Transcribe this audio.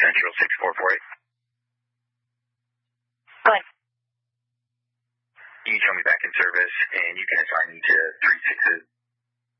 Central 6448. Go ahead. You show me back in service, and you can assign me to